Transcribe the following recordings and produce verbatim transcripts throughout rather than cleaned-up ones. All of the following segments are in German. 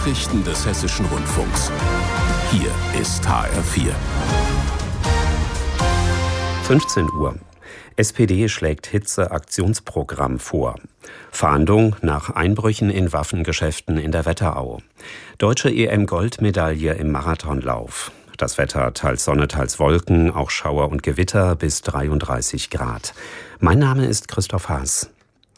Nachrichten des Hessischen Rundfunks. Hier ist H R vier. fünfzehn Uhr. S P D schlägt Hitze-Aktionsprogramm vor. Fahndung nach Einbrüchen in Waffengeschäften in der Wetterau. Deutsche E M-Goldmedaille im Marathonlauf. Das Wetter teils Sonne, teils Wolken, auch Schauer und Gewitter bis dreiunddreißig Grad. Mein Name ist Christoph Haas.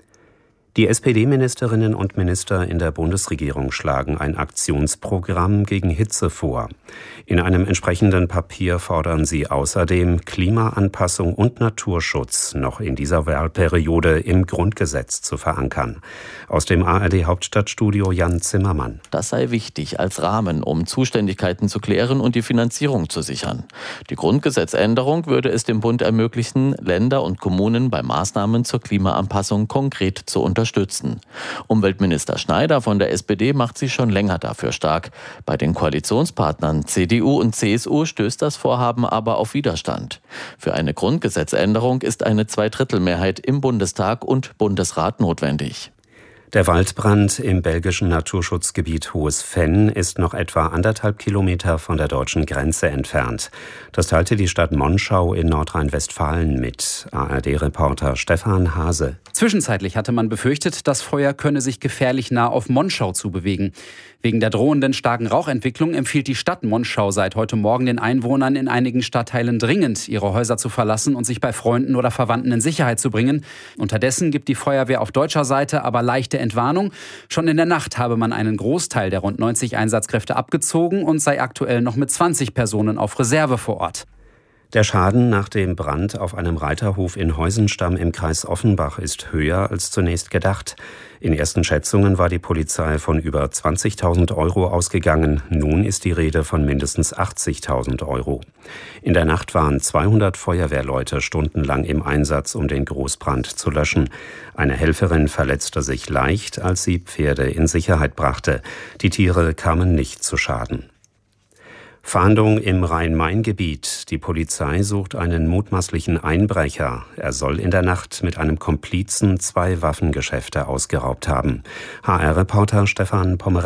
Die S P D-Ministerinnen und Minister in der Bundesregierung schlagen ein Aktionsprogramm gegen Hitze vor. In einem entsprechenden Papier fordern sie außerdem Klimaanpassung und Naturschutz noch in dieser Wahlperiode im Grundgesetz zu verankern. Aus dem A R D-Hauptstadtstudio Jan Zimmermann. Das sei wichtig als Rahmen, um Zuständigkeiten zu klären und die Finanzierung zu sichern. Die Grundgesetzänderung würde es dem Bund ermöglichen, Länder und Kommunen bei Maßnahmen zur Klimaanpassung konkret zu unterstützen. Unterstützen. Umweltminister Schneider von der S P D macht sich schon länger dafür stark. Bei den Koalitionspartnern C D U und C S U stößt das Vorhaben aber auf Widerstand. Für eine Grundgesetzänderung ist eine Zweidrittelmehrheit im Bundestag und Bundesrat notwendig. Der Waldbrand im belgischen Naturschutzgebiet Hohes Venn ist noch etwa anderthalb Kilometer von der deutschen Grenze entfernt. Das teilte die Stadt Monschau in Nordrhein-Westfalen mit. A R D-Reporter Stefan Hase. Zwischenzeitlich hatte man befürchtet, das Feuer könne sich gefährlich nah auf Monschau zubewegen. Wegen der drohenden starken Rauchentwicklung empfiehlt die Stadt Monschau seit heute Morgen den Einwohnern in einigen Stadtteilen dringend, ihre Häuser zu verlassen und sich bei Freunden oder Verwandten in Sicherheit zu bringen. Unterdessen gibt die Feuerwehr auf deutscher Seite aber leichte Entwarnung. Schon in der Nacht habe man einen Großteil der rund neunzig Einsatzkräfte abgezogen und sei aktuell noch mit zwanzig Personen auf Reserve vor Ort. Der Schaden nach dem Brand auf einem Reiterhof in Heusenstamm im Kreis Offenbach ist höher als zunächst gedacht. In ersten Schätzungen war die Polizei von über zwanzigtausend Euro ausgegangen. Nun ist die Rede von mindestens achtzigtausend Euro. In der Nacht waren zweihundert Feuerwehrleute stundenlang im Einsatz, um den Großbrand zu löschen. Eine Helferin verletzte sich leicht, als sie Pferde in Sicherheit brachte. Die Tiere kamen nicht zu Schaden. Fahndung im Rhein-Main-Gebiet. Die Polizei sucht einen mutmaßlichen Einbrecher. Er soll in der Nacht mit einem Komplizen zwei Waffengeschäfte ausgeraubt haben. H R-Reporter Stefan Pommerenke.